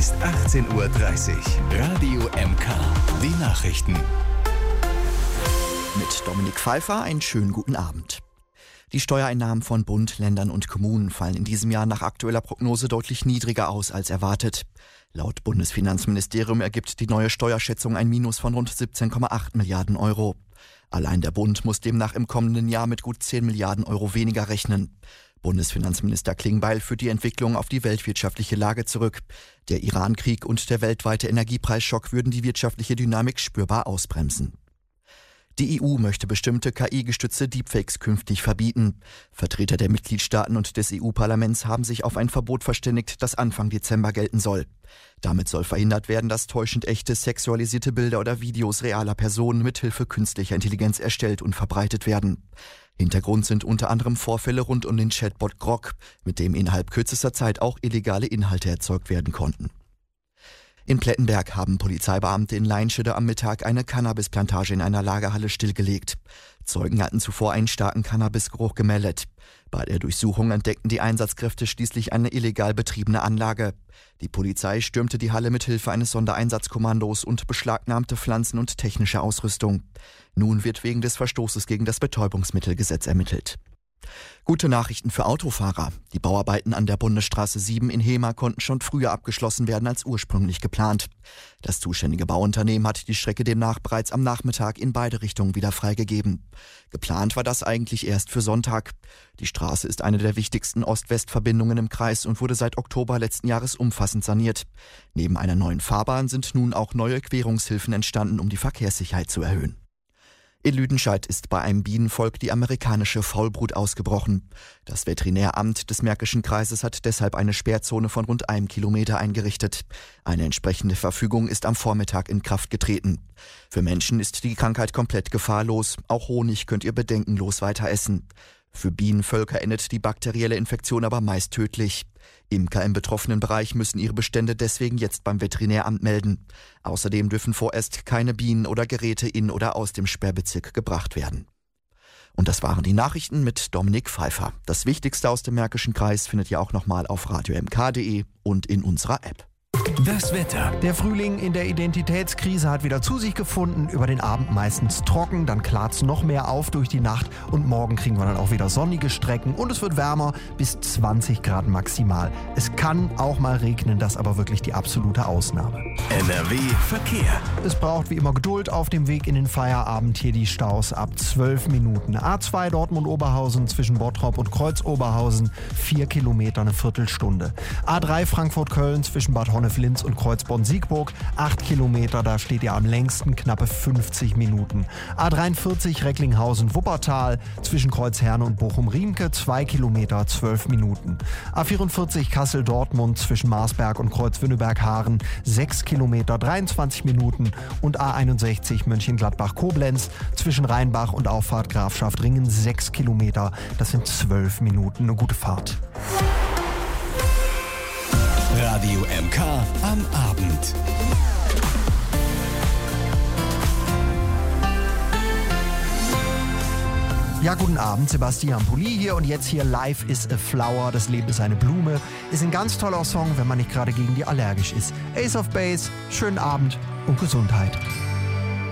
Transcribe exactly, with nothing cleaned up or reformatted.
ist achtzehn Uhr dreißig. Radio M K. Die Nachrichten. Mit Dominik Pfeiffer einen schönen guten Abend. Die Steuereinnahmen von Bund, Ländern und Kommunen fallen in diesem Jahr nach aktueller Prognose deutlich niedriger aus als erwartet. Laut Bundesfinanzministerium ergibt die neue Steuerschätzung ein Minus von rund siebzehn Komma acht Milliarden Euro. Allein der Bund muss demnach im kommenden Jahr mit gut zehn Milliarden Euro weniger rechnen. Bundesfinanzminister Klingbeil führt die Entwicklung auf die weltwirtschaftliche Lage zurück. Der Iran-Krieg und der weltweite Energiepreisschock würden die wirtschaftliche Dynamik spürbar ausbremsen. Die E U möchte bestimmte K I-gestützte Deepfakes künftig verbieten. Vertreter der Mitgliedstaaten und des E U-Parlaments haben sich auf ein Verbot verständigt, das Anfang Dezember gelten soll. Damit soll verhindert werden, dass täuschend echte sexualisierte Bilder oder Videos realer Personen mithilfe künstlicher Intelligenz erstellt und verbreitet werden. Hintergrund sind unter anderem Vorfälle rund um den Chatbot Grok, mit dem innerhalb kürzester Zeit auch illegale Inhalte erzeugt werden konnten. In Plettenberg haben Polizeibeamte in Leinschede am Mittag eine Cannabisplantage in einer Lagerhalle stillgelegt. Zeugen hatten zuvor einen starken Cannabisgeruch gemeldet. Bei der Durchsuchung entdeckten die Einsatzkräfte schließlich eine illegal betriebene Anlage. Die Polizei stürmte die Halle mit Hilfe eines Sondereinsatzkommandos und beschlagnahmte Pflanzen und technische Ausrüstung. Nun wird wegen des Verstoßes gegen das Betäubungsmittelgesetz ermittelt. Gute Nachrichten für Autofahrer. Die Bauarbeiten an der Bundesstraße sieben in Hemer konnten schon früher abgeschlossen werden als ursprünglich geplant. Das zuständige Bauunternehmen hat die Strecke demnach bereits am Nachmittag in beide Richtungen wieder freigegeben. Geplant war das eigentlich erst für Sonntag. Die Straße ist eine der wichtigsten Ost-West-Verbindungen im Kreis und wurde seit Oktober letzten Jahres umfassend saniert. Neben einer neuen Fahrbahn sind nun auch neue Querungshilfen entstanden, um die Verkehrssicherheit zu erhöhen. In Lüdenscheid ist bei einem Bienenvolk die amerikanische Faulbrut ausgebrochen. Das Veterinäramt des Märkischen Kreises hat deshalb eine Sperrzone von rund einem Kilometer eingerichtet. Eine entsprechende Verfügung ist am Vormittag in Kraft getreten. Für Menschen ist die Krankheit komplett gefahrlos. Auch Honig könnt ihr bedenkenlos weiter essen. Für Bienenvölker endet die bakterielle Infektion aber meist tödlich. Imker im betroffenen Bereich müssen ihre Bestände deswegen jetzt beim Veterinäramt melden. Außerdem dürfen vorerst keine Bienen oder Geräte in oder aus dem Sperrbezirk gebracht werden. Und das waren die Nachrichten mit Dominik Pfeiffer. Das Wichtigste aus dem Märkischen Kreis findet ihr auch nochmal auf radio m k punkt de und in unserer App. Das Wetter. Der Frühling in der Identitätskrise hat wieder zu sich gefunden. Über den Abend meistens trocken, dann klart's noch mehr auf durch die Nacht und morgen kriegen wir dann auch wieder sonnige Strecken und es wird wärmer, bis zwanzig Grad maximal. Es kann auch mal regnen, das aber wirklich die absolute Ausnahme. N R W Verkehr. Es braucht wie immer Geduld auf dem Weg in den Feierabend. Hier die Staus ab zwölf Minuten. A zwei Dortmund-Oberhausen zwischen Bottrop und Kreuz-Oberhausen, vier Kilometer, eine Viertelstunde. A drei Frankfurt-Köln zwischen Bad Honnef-Linz und Kreuzborn-Siegburg, acht Kilometer, da steht ihr am längsten, knappe fünfzig Minuten. A dreiundvierzig Recklinghausen-Wuppertal zwischen Kreuzherne und Bochum-Riemke, zwei Kilometer, zwölf Minuten. A vierundvierzig Kassel-Dortmund zwischen Marsberg und Kreuzwünnenberg-Haaren, sechs Kilometer, dreiundzwanzig Minuten. Und A einundsechzig Mönchengladbach-Koblenz zwischen Rheinbach und Auffahrt Grafschaft Ringen, sechs Kilometer, das sind zwölf Minuten. Eine gute Fahrt. Radio M K am Abend. Ja, guten Abend, Sebastian Pulli hier und jetzt hier Life is a Flower, das Leben ist eine Blume. Ist ein ganz toller Song, wenn man nicht gerade gegen die allergisch ist. Ace of Base, schönen Abend und Gesundheit.